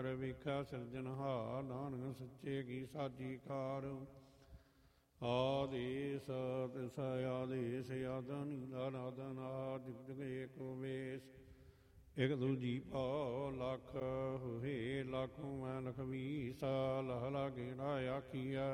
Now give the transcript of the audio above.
ਵੇਖਿਆ ਸਿਰਜਣਹਾਰ, ਨਾਨਕ ਸੱਚੇ ਕੀ ਸਾਜੀ ਕਾਰ। ਆਦੇਸ ਤਿਸ ਆਦੇਸ ਆਦਿ ਨੀਲਾ ਨਾਦਨ ਆਦਿ ਜੁਗ ਜੁਗ ਏਕ ਵੇਸ। ਇਕ ਦੂਜੀ ਭਾਉ ਲੱਖ ਹੋਏ, ਲੱਖੋਂ ਮੈਂ ਲਖ ਵੀਸਾ, ਲਹ ਲਾਗੇ ਨਾ ਆਖੀਐ।